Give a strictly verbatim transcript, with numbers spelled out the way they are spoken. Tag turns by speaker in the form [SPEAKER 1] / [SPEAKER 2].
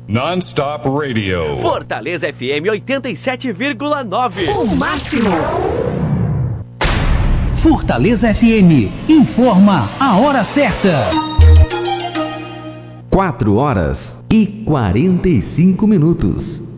[SPEAKER 1] Non-Stop Radio.
[SPEAKER 2] Fortaleza F M oitenta e sete vírgula nove.
[SPEAKER 3] O máximo.
[SPEAKER 4] Fortaleza F M informa a hora certa.
[SPEAKER 5] quatro horas e quarenta e cinco minutos.